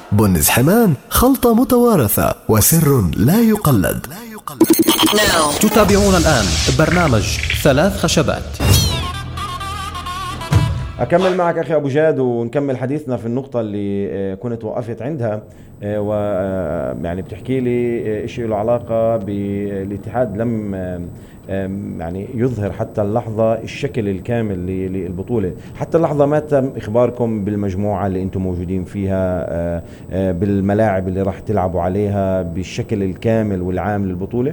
بن حمان خلطة متوارثة وسر لا يقلد. تتابعون الآن برنامج 3 خشبات. أكمل معك أخي أبو جاد ونكمل حديثنا في النقطة اللي كنت وقفت عندها، ويعني بتحكي لي إشي له علاقة بالاتحاد لم يعني يظهر حتى اللحظة الشكل الكامل للبطولة. حتى اللحظة ما تم إخباركم بالمجموعة اللي أنتم موجودين فيها، بالملاعب اللي راح تلعبوا عليها، بالشكل الكامل والعام للبطولة؟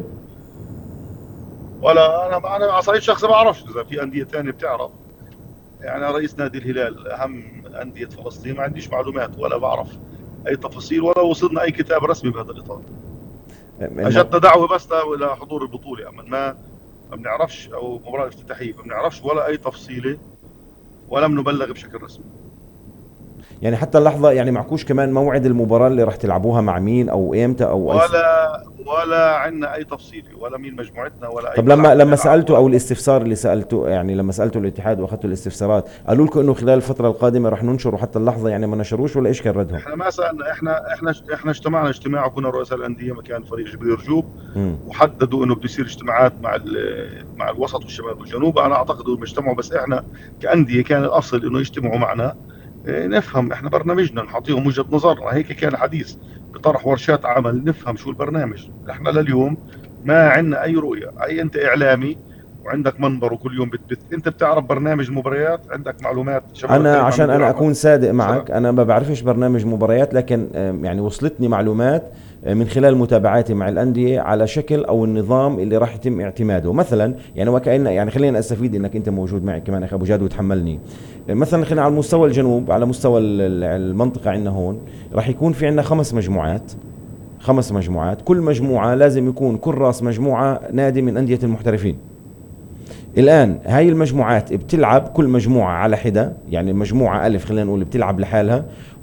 ولا أنا على صعيد شخصي ما أعرفش إذا في أندية تانية بتعرف. يعني رئيس نادي الهلال أهم أندية فلسطين ما عنديش معلومات ولا بعرف أي تفاصيل ولا وصلنا أي كتاب رسمي بهذا الإطار. أجدنا دعوة بس إلى حضور البطولة، أما ما بنعرفش، أو مباراة افتتاحية ما بنعرفش ولا أي تفصيلة ولم نبلغ بشكل رسمي. يعني حتى اللحظة يعني معكوش كمان موعد المباراة اللي راح تلعبوها مع مين أو إمتى أو ولا عندنا أي تفصيل ولا مين مجموعتنا ولا أي. طب لما سألته أو الاستفسار اللي سألته، يعني لما سألته الاتحاد وأخذتوا الاستفسارات، قالوا لكم إنه خلال الفترة القادمة راح ننشر، حتى اللحظة يعني ما نشروش ولا إيش كان ردهم؟ إحنا ما سألنا، إحنا اجتمعنا اجتماع وكنا رؤساء الأندية مكان فريق جبريل رجوب، وحددوا إنه بده يصير اجتماعات مع الوسط والشمال والجنوب. أنا أعتقد إنهم اجتمعوا، بس إحنا كأندية كان الأصل إنه يجتمعوا معنا نفهم إحنا برنامجنا، نعطيهم وجهة نظرنا. هيك كان حديث بطرح ورشات عمل نفهم شو البرنامج. إحنا لليوم ما عندنا أي رؤية. أنت إعلامي وعندك منبر وكل يوم أنت بتعرف برنامج المباريات، عندك معلومات. أنا عشان أنا أكون صادق معك، أنا ما بعرفش برنامج مباريات، لكن يعني وصلتني معلومات من خلال متابعاتي مع الأندية على شكل أو النظام اللي راح يتم اعتماده. مثلا يعني وكأن يعني خلينا أستفيد إنك أنت موجود معي كمان أخي أبو جاد وتحملني. مثلا خلينا على مستوى الجنوب، على مستوى المنطقة عندنا هون راح يكون في عندنا 5 مجموعات. كل مجموعة لازم يكون كل راس مجموعة نادي من أندية المحترفين. الآن هاي المجموعات بتلعب كل مجموعة على حدة، يعني مجموعة ألف خلينا نقول بتلعب لحالها،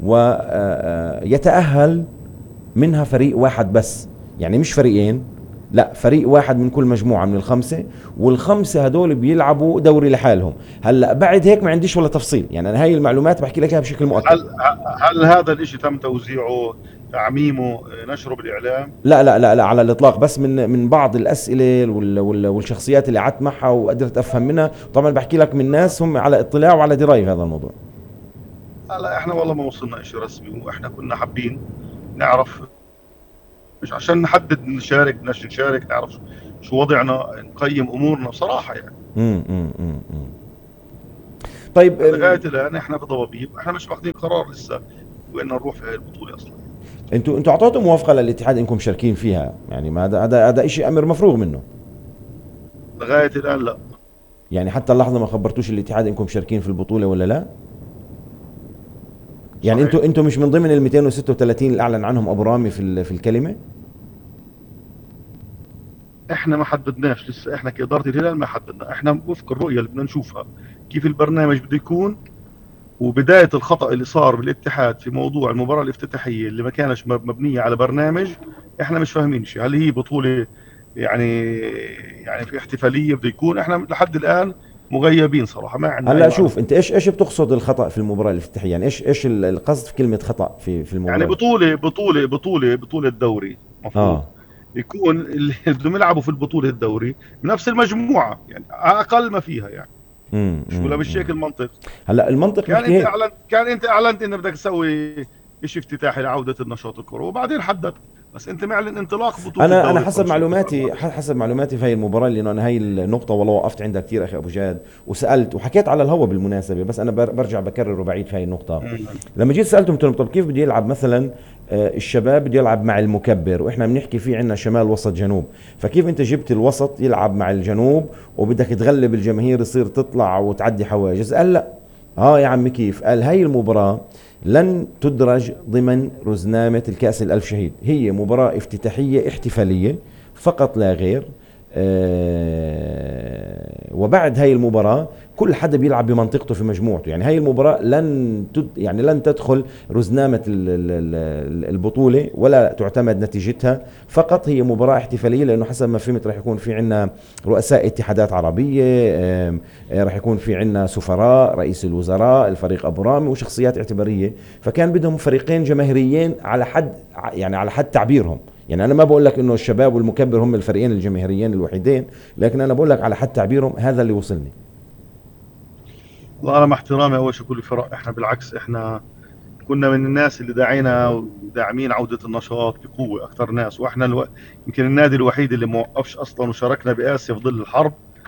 ويتأهل منها فريق واحد بس، يعني مش فريقين، لا فريق واحد من كل مجموعة من ال5، وال5 هدول بيلعبوا دوري لحالهم. هلا بعد هيك ما عنديش ولا تفصيل، يعني أنا هاي المعلومات بحكي لك اياها بشكل مؤكد. هل هذا الاشي تم توزيعه، تعميمه، نشره بالإعلام؟ لا على الإطلاق، بس من بعض الأسئلة والشخصيات اللي قعدت معها وقدرت أفهم منها. طبعا بحكي لك من ناس هم على اطلاع وعلى دراية في هذا الموضوع. لا احنا والله ما وصلنا شيء رسمي، واحنا كنا حابين نعرف، مش عشان نحدد نشارك نعرف شو وضعنا، نقيم امورنا بصراحه يعني. طيب لغايه الان احنا بضبابيب، احنا مش واخدين قرار لسه وين نروح في هاي البطوله اصلا. انتوا اعطيتوا موافقه للاتحاد انكم مشاركين فيها؟ يعني ما هذا شيء امر مفروغ منه. لغايه الان لا. يعني حتى اللحظه ما خبرتوش الاتحاد انكم مشاركين في البطوله ولا لا؟ يعني انتوا مش من ضمن ال 236 اللي اعلن عنهم ابو رامي في الكلمه؟ احنا ما حددناش لسه، احنا كاداره الهلال ما حددنا، احنا وفق الرؤيه اللي بدنا نشوفها كيف البرنامج بده يكون. وبدايه الخطا اللي صار بالاتحاد في موضوع المباراه الافتتاحيه اللي ما كانش مبنيه على برنامج، احنا مش فاهمين شيء. هل هي بطوله يعني في احتفاليه بده يكون؟ احنا لحد الان مغيبين صراحه، ما عندنا. هلا شوف انت ايش بتقصد الخطا في المباراه الافتتاحيه؟ يعني ايش القصد في كلمه خطا في المباراه؟ يعني بطوله دوري مفروض يكون اللي بدهم يلعبوا في البطوله الدوري بنفس المجموعه، يعني اقل ما فيها يعني. شو ولا بالشكل المنطق؟ هلا المنطق كان انت اعلنت انك بدك تسوي شيء افتتاحي لعوده النشاط الكروي، وبعدين حددت، بس انت معلن انطلاق بطوله انا حسب معلوماتي في هي المباراه، لانه انا هي النقطه والله وقفت عندها كثير اخي ابو جاد، وسالت وحكيت على الهوا بالمناسبه، بس انا برجع بكرر وبعيد في هي النقطه. لما جيت سالتهم قلت لهم طب كيف بده يلعب مثلا الشباب بده يلعب مع المكبر، واحنا بنحكي في عندنا شمال وسط جنوب، فكيف انت جبت الوسط يلعب مع الجنوب وبدك تغلب الجماهير يصير تطلع وتعدي حواجز؟ قال لا. يا عمي كيف؟ قال هاي المباراه لن تدرج ضمن رزنامة الكأس الألف شهيد، هي مباراة افتتاحية احتفالية فقط لا غير. وبعد هاي المباراة كل حدا بيلعب بمنطقته في مجموعته. يعني هاي المباراة لن تدخل رزنامة البطولة ولا تعتمد نتيجتها، فقط هي مباراة احتفالية، لأنه حسب ما فهمت رح يكون في عنا رؤساء اتحادات عربية، رح يكون في عنا سفراء، رئيس الوزراء، الفريق أبو رامي، وشخصيات اعتبارية. فكان بدهم فريقين جماهيريين على حد تعبيرهم. يعني أنا ما بقول لك إنه الشباب والمكبر هم الفريقين الجماهيريين الوحيدين، لكن أنا بقول لك على حد تعبيرهم هذا اللي وصلني. والله أنا مع احترامي أول شيء كل الفرق، إحنا بالعكس إحنا كنا من الناس اللي داعمين عودة النشاط بقوة أكثر ناس، وإحنا يمكن النادي الوحيد اللي موقفش أصلا، وشاركنا بآسيا في ظل الحرب،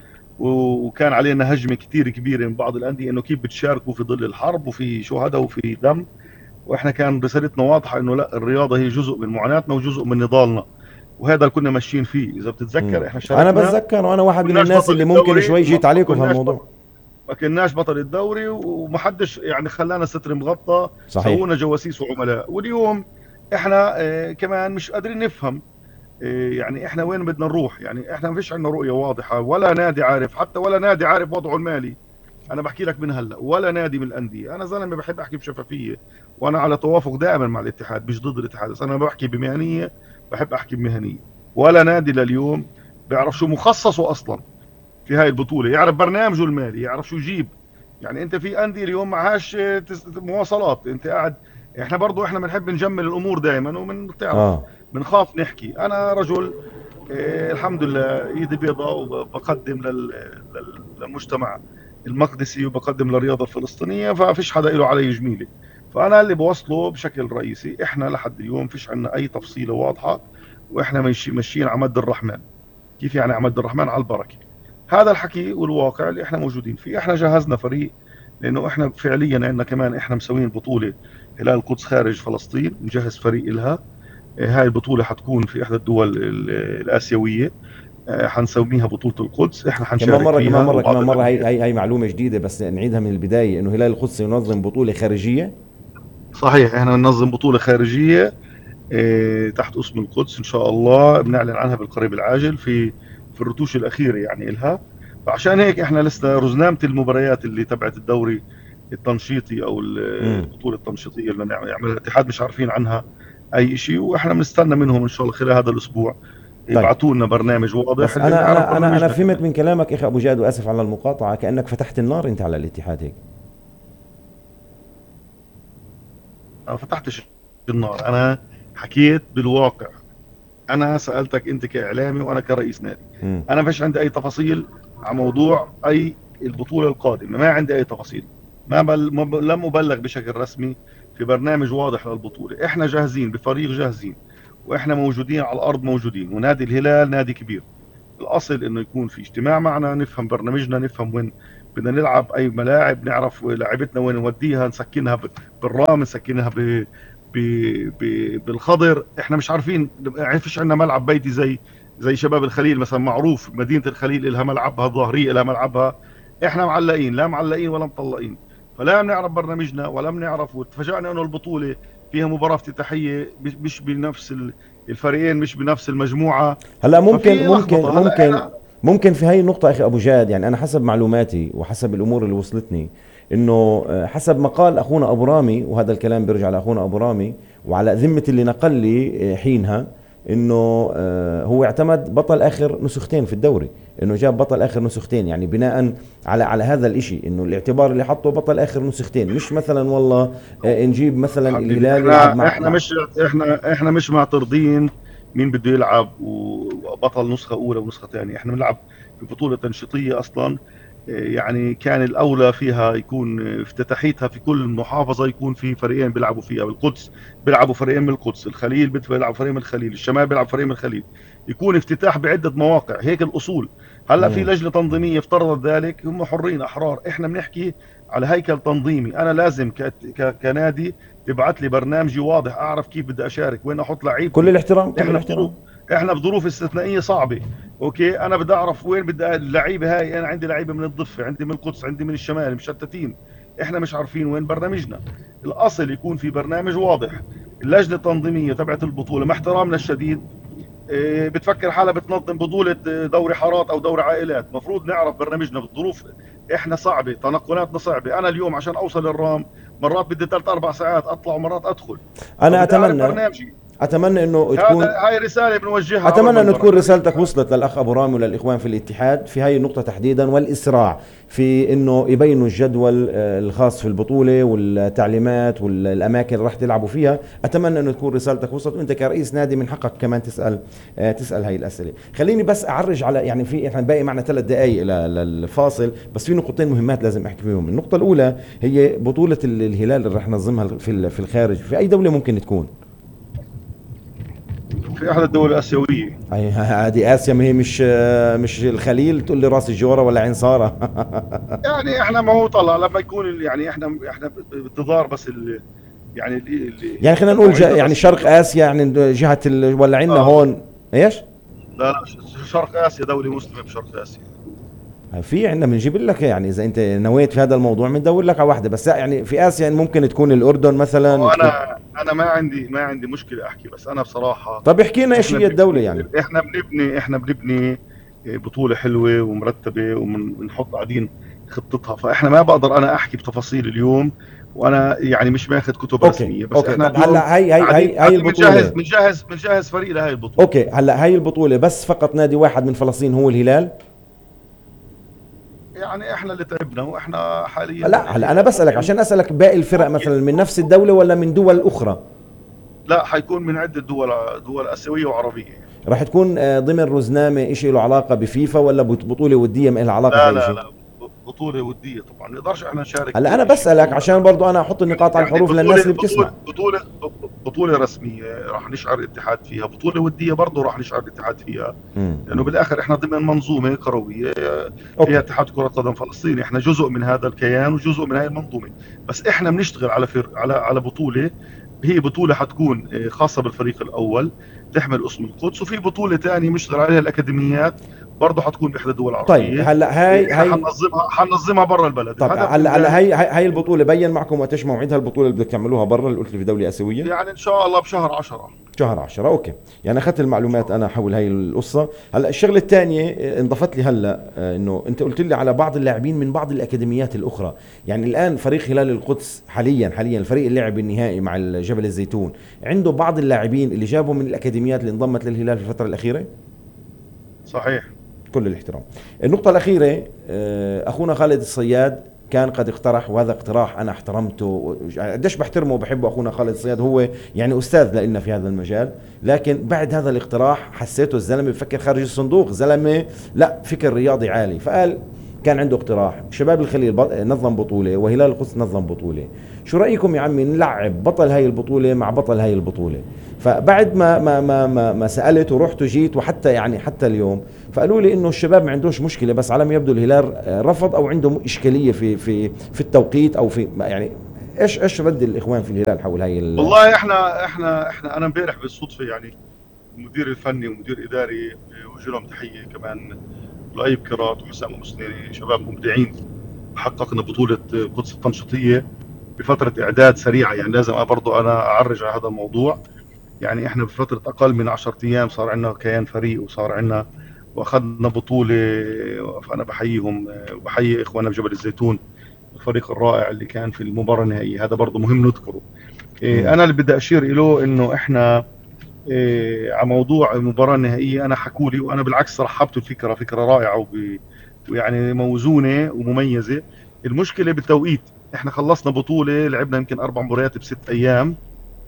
وكان علينا هجمة كتير كبيرة من بعض الأندية إنه كيف بتشاركوا في ظل الحرب وفي شهداء وفي دم. واحنا كان رسالتنا واضحه انه لا، الرياضه هي جزء من معاناتنا وجزء من نضالنا، وهذا اللي كنا ماشيين فيه. اذا بتتذكر احنا شاركنا، انا بتذكر، وانا واحد من الناس اللي ممكن شوي جيت عليكم في هالموضوع. ما كناش بطل الدوري ومحدش يعني خلانا ستر مغطى، صحيح. سوونا جواسيس وعملاء. واليوم احنا كمان مش قادرين نفهم يعني احنا وين بدنا نروح. يعني احنا ما فيش عندنا رؤيه واضحه، ولا نادي عارف، حتى ولا نادي عارف وضعه المالي. انا بحكي لك من هلا، ولا نادي من الانديه. انا زلمه بحب احكي بشفافيه، وانا على توافق دائما مع الاتحاد، مش ضد الاتحاد، بس انا بحكي بمهنيه، بحب احكي بمهنيه. ولا نادي لليوم بيعرف شو مخصصه اصلا في هاي البطوله، يعرف برنامجه المالي، يعرف شو يجيب. يعني انت في انديه اليوم معهاش مواصلات، انت قاعد. احنا برضو احنا بنحب نجمل الامور دائما، وبنعرف بنخاف نحكي. انا رجل الحمد لله ايدي بيضاء، وبقدم للمجتمع المقدسي، وبقدم للرياضه الفلسطينيه، ففيش حدا له علي جميله. فانا اللي بوصله بشكل رئيسي، احنا لحد اليوم فيش عندنا اي تفصيله واضحه، واحنا ماشيين على مد الرحمن. كيف يعني على مد الرحمن؟ على البركه. هذا الحكي والواقع اللي احنا موجودين فيه. احنا جهزنا فريق، لانه احنا فعليا عندنا كمان، احنا مسوين بطوله هلال القدس خارج فلسطين، نجهز فريق لها. هاي البطوله حتكون في احدى الدول الاسيويه، حنسميها بطولة القدس. احنا حنشارك كمان مرة هي معلومة جديدة، بس نعيدها من البداية، انه هلال القدس ينظم بطولة خارجية. صحيح، احنا ننظم بطولة خارجية تحت اسم القدس ان شاء الله، بنعلن عنها بالقريب العاجل في الرتوش الاخيرة يعني الها. فعشان هيك احنا لسه رزنامة المباريات اللي تبعت الدوري التنشيطي او البطولة التنشيطية اللي يعملها الاتحاد مش عارفين عنها اي شيء، واحنا بنستنى منهم ان شاء الله خلال هذا الاسبوع يبعثوا لنا برنامج واضح. انا فهمت من كلامك اخي ابو جاد، واسف على المقاطعه، كانك فتحت النار انت على الاتحاد هيك. انا فتحتش النار، انا حكيت بالواقع. انا سالتك انت كاعلامي وانا كرئيس نادي، انا فيش عندي اي تفاصيل على موضوع اي البطوله القادمه، ما عندي اي تفاصيل. لم ابلغ بشكل رسمي في برنامج واضح للبطوله. احنا جاهزين بفريق جاهزين، واحنا موجودين على الارض موجودين، ونادي الهلال نادي كبير. الاصل انه يكون في اجتماع معنا، نفهم برنامجنا، نفهم وين بدنا نلعب، اي ملاعب، نعرف لاعبتنا وين نوديها، نسكنها بالرام، نسكنها بالخضر. احنا مش عارفين، يعني فيش عندنا ملعب بيتي زي شباب الخليل مثلا، معروف مدينه الخليل لها ملعبها، الظهريه لها ملعبها. احنا معلقين، لا معلقين ولا مطلقين، فلا بنعرف برنامجنا ولا بنعرف. وتفاجئنا انه البطوله فيها مباراه افتتاحيه مش بنفس الفريقين، مش بنفس المجموعه. هلا ممكن في هاي النقطه اخي ابو جاد، يعني انا حسب معلوماتي وحسب الامور اللي وصلتني، انه حسب ما قال اخونا ابو رامي، وهذا الكلام بيرجع لاخونا ابو رامي وعلى ذمه اللي نقل لي حينها، انه هو اعتمد بطل اخر نسختين في الدوري، انه جاب بطل اخر نسختين، يعني بناء على هذا الاشي، انه الاعتبار اللي حطه بطل اخر نسختين، مش مثلا والله نجيب مثلا الهلال يلعب مع احنا مش معترضين مين بده يلعب وبطل نسخه اولى ونسخه ثانيه. احنا بنلعب في بطوله تنشيطيه اصلا، يعني كان الاولى فيها يكون افتتاحيتها في كل محافظه يكون في فريقين بيلعبوا فيها. بالقدس بيلعبوا فريقين من القدس، الخليل بيلعبوا فريق من الخليل، الشمال بيلعب فريق من الخليل، يكون افتتاح بعده مواقع. هيك الاصول. هلا في لجنه تنظيميه افترضت ذلك، هم حرين احرار. احنا بنحكي على هيكل تنظيمي. انا لازم كنادي تبعت لي برنامجي واضح، اعرف كيف بدي اشارك، وين احط لعيب. كل الاحترام. احنا بظروف استثنائيه صعبه. اوكي، انا بدي اعرف وين بدي اللعيبه هاي. انا عندي لعيبه من الضفه، عندي من القدس، عندي من الشمال، مشتتين. احنا مش عارفين وين برنامجنا. الاصل يكون في برنامج واضح. اللجنه التنظيميه تبعت البطوله مع احترامنا الشديد بتفكر حالها بتنظم بطولة دوري حارات او دوري عائلات. مفروض نعرف برنامجنا بالظروف. احنا صعبة، تنقلاتنا صعبة. انا اليوم عشان اوصل الرام مرات بدي 3-4 ساعات اطلع ومرات ادخل. انا فبدي أعرف اتمنى برنامجي. اتمنى انه تكون هاي رسالة بنوجهها على اتمنى انه المنبر. تكون رسالتك وصلت للاخ ابو رامي وللاخوان في الاتحاد في هاي النقطه تحديدا، والاسراع في انه يبينوا الجدول الخاص في البطوله والتعليمات والاماكن اللي راح تلعبوا فيها. اتمنى انه تكون رسالتك وصلت، وانت كرئيس نادي من حقك كمان تسال هاي الاسئله. خليني بس اعرج على يعني في احنا باقي معنا 3 دقائق للفاصل، بس في نقطتين مهمات لازم احكي فيهم. النقطه الاولى هي بطوله الهلال اللي راح ننظمها في الخارج، في اي دوله ممكن تكون؟ في احد الدول الاسيوية. هذه اسيا، ما هي مش الخليل تقول لي راس الجوره ولا عين صاره. يعني احنا ما هو طلع لما يكون يعني احنا بانتظار بس يعني خلينا نقول يعني شرق اسيا، يعني جهه ولا عندنا هون ايش؟ لا شرق اسيا، دولة مسلمة بشرق اسيا. في عندنا بنجيب لك، يعني اذا انت نويت في هذا الموضوع بندور لك على واحده، بس يعني في اسيا ممكن تكون الاردن مثلا. انا ما عندي مشكله احكي، بس انا بصراحه. طب احكي لنا ايش هي الدوله يعني. احنا بنبني بطوله حلوه ومرتبه وبنحط قاعدين خطتها، فاحنا ما بقدر انا احكي بتفاصيل اليوم وانا يعني مش ماخذ كتب رسميه. بس أوكي. احنا طب هلا هي البطوله بنجهز فريق لهي البطوله. اوكي، هلا هي البطوله بس فقط نادي واحد من فلسطين هو الهلال؟ يعني احنا اللي تعبنا واحنا حاليا. لا هلا انا بسالك عشان اسالك باقي الفرق مثلا من نفس الدوله ولا من دول اخرى؟ لا، حيكون من عده دول اسيويه وعربيه. راح تكون ضمن رزنامه شيء له علاقه بفيفا، ولا بطوله وديه ما لها علاقه في شيء؟ لا بطوله وديه طبعا، ما نقدرش احنا نشارك. هلا انا بسالك عشان برضو انا احط النقاط على الحروف للناس اللي بتسمع. بطوله رسميه راح نشعر الاتحاد فيها، بطوله وديه برضه راح نشعر الاتحاد فيها. لانه بالاخر احنا ضمن منظومه كرويه فيها اتحاد كره قدم فلسطيني. احنا جزء من هذا الكيان وجزء من هذه المنظومه، بس احنا بنشتغل على بطوله. هي بطوله حتكون خاصه بالفريق الاول تحمل اسم القدس، وفي بطوله ثانيه بنشتغل عليها الاكاديميات برضه حتكون باحدى الدول العربيه. طيب هلا هاي حننظمها برا البلد. طب هلا هاي البطوله بين معكم وقتش موعدها البطوله اللي بدك تعملوها برا اللي قلت لي في دوله اسيويه؟ يعني ان شاء الله بشهر 10. شهر 10. اوكي، يعني اخذت المعلومات انا حول هاي القصه. هلا الشغله الثانيه انضفت لي هلا انه انت قلت لي على بعض اللاعبين من بعض الاكاديميات الاخرى. يعني الان فريق هلال القدس حاليا الفريق اللي لعب النهائي مع جبل الزيتون عنده بعض اللاعبين اللي جابوا من الاكاديميات اللي انضمت للهلال في الفتره الاخيره؟ صحيح. كل الاحترام. النقطه الاخيره، اخونا خالد الصياد كان قد اقترح، وهذا اقتراح انا احترمته قديش بحترمه وبحبه. اخونا خالد الصياد هو يعني استاذ لنا في هذا المجال، لكن بعد هذا الاقتراح حسيته الزلمه بفكر خارج الصندوق، زلمه لا فكر رياضي عالي. فقال كان عنده اقتراح، شباب الخليل نظم بطوله وهلال القدس نظم بطوله، شو رايكم يا عمي نلعب بطل هاي البطوله مع بطل هاي البطوله؟ فبعد ما سالت ورحت وجيت وحتى يعني حتى اليوم فقالوا لي انه الشباب ما عندوش مشكله، بس على ما يبدو الهلال رفض او عنده اشكاليه في التوقيت او في يعني ايش رد الاخوان في الهلال حول هاي والله احنا انا امبارح بالصدفه يعني المدير الفني ومدير اداري وجه لهم تحيه كمان لؤي بكرات وحسام مسنيري، شباب مبدعين. حققنا بطوله القدس التنشيطيه بفتره اعداد سريعه، يعني لازم برضه انا اعرج على هذا الموضوع. يعني احنا بفتره اقل من 10 ايام صار عندنا كيان فريق وصار عندنا واخذنا بطوله. فانا بحييهم وبحيي اخواننا بجبل الزيتون الفريق الرائع اللي كان في المباراه النهائيه. هذا برضه مهم نذكره. انا اللي بدي اشير له انه احنا على موضوع المباراه النهائيه انا حكوا لي، وانا بالعكس رحبت الفكره، فكره رائعه ويعني موزونه ومميزه. المشكله بالتوقيت، احنا خلصنا بطوله لعبنا يمكن 4 مباريات ب6 ايام،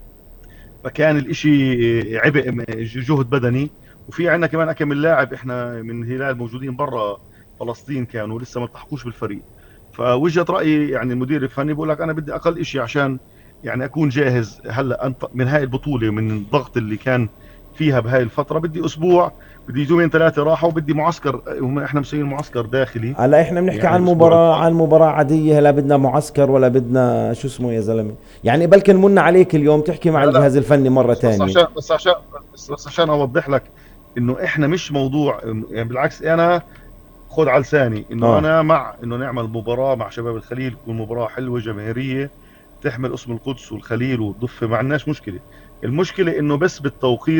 فكان الاشي عبء جهد بدني. وفي عندنا كمان كم اللاعب احنا من الهلال موجودين برا فلسطين كانوا لسه ما التحقوش بالفريق. فوجهة رأيي يعني المدير الفني بقول لك انا بدي اقل اشي عشان يعني اكون جاهز هلا من هاي البطولة ومن الضغط اللي كان فيها بهاي الفترة. بدي اسبوع، بدي 2-3 راحة، وبدي معسكر. احنا مسويين معسكر داخلي. هلا احنا بنحكي يعني عن مباراة عادية، لا بدنا معسكر ولا بدنا شو اسمه يا زلمة. يعني بلكن منا عليك اليوم تحكي مع الجهاز الفني مرة ثانية. بس عشان اوضح لك انه احنا مش موضوع يعني، بالعكس انا خد على لساني انه انا مع انه نعمل مباراة مع شباب الخليل، تكون مباراة حلوة جماهيرية تحمل اسم القدس والخليل والضفة، ما عندناش مشكلة. المشكلة انه بس بالتوقيت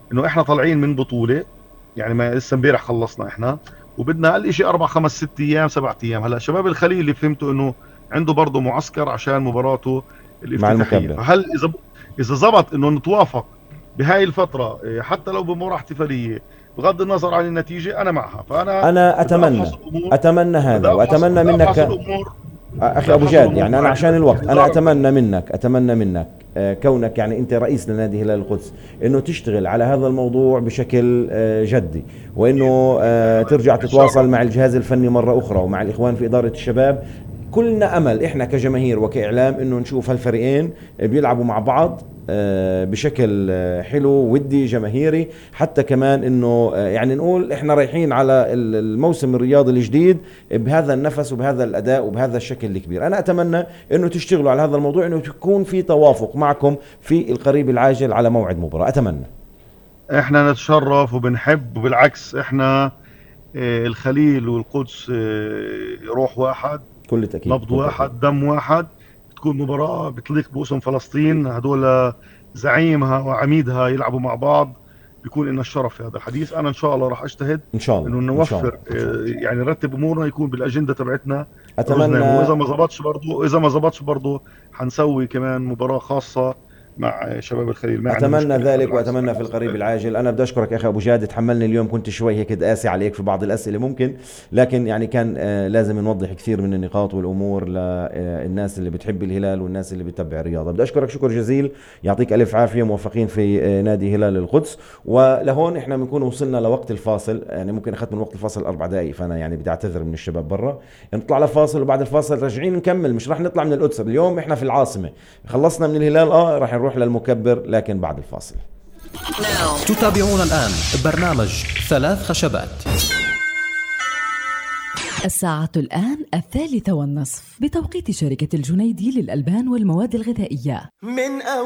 انه احنا طالعين من بطوله، يعني ما لسه امبارح خلصنا احنا، وبدنا اقل شيء 4 5 6 ايام 7 ايام. هلا شباب الخليل اللي فهمته انه عنده برضه معسكر عشان مباراته مع الافتتاحيه، المكبر. فهل اذا زبط انه نتوافق بهاي الفتره حتى لو بمباراه احتفاليه بغض النظر عن النتيجه، انا معها. فانا انا اتمنى هذا، واتمنى منك الامور اخي ابو جاد. يعني انا عشان الوقت انا اتمنى منك كونك يعني انت رئيس لنادي هلال القدس انه تشتغل على هذا الموضوع بشكل جدي، وانه ترجع تتواصل مع الجهاز الفني مرة اخرى ومع الاخوان في ادارة الشباب. كلنا امل احنا كجماهير وكاعلام انه نشوف هالفريقين بيلعبوا مع بعض بشكل حلو ودي جماهيري، حتى كمان انه يعني نقول احنا رايحين على الموسم الرياضي الجديد بهذا النفس وبهذا الاداء وبهذا الشكل الكبير. انا اتمنى انه تشتغلوا على هذا الموضوع، انه تكون في توافق معكم في القريب العاجل على موعد مباراة. اتمنى. احنا نتشرف وبنحب، وبالعكس احنا الخليل والقدس روح واحد، كل تأكيد، نبض واحد، دم واحد. بتكون مباراة بتليق باسم فلسطين، هدول زعيمها وعميدها يلعبوا مع بعض، بيكون لنا الشرف في هذا الحديث. انا ان شاء الله راح اجتهد ان شاء الله انه نوفر يعني نرتب امورنا يكون بالاجنده تبعتنا. اتمنى. واذا ما زبطش برضه حنسوي كمان مباراة خاصة مع شباب الخليل. اتمنى ذلك، واتمنى في القريب العاجل. انا بدي اشكرك يا اخي ابو جاد، تحملني اليوم، كنت شوي هيك قاسي عليك في بعض الاسئله ممكن، لكن يعني كان لازم نوضح كثير من النقاط والامور للناس اللي بتحب الهلال والناس اللي بتتبع الرياضه. بدي اشكرك شكر جزيل، يعطيك الف عافيه، موفقين في نادي هلال القدس. ولهون احنا بنكون وصلنا لوقت الفاصل، يعني ممكن اخذت من وقت الفاصل 4 دقائق، فانا يعني بدي اعتذر من الشباب برا. نطلع لفاصل وبعد الفاصل راجعين نكمل، مش راح نطلع من القدس اليوم، احنا في العاصمه، خلصنا من الهلال راح نروح للمكبر لكن بعد الفاصل. تتابعون الآن برنامج 3 خشبات. الساعة الآن 3:30 بتوقيت شركة الجنيدي للألبان والمواد الغذائية.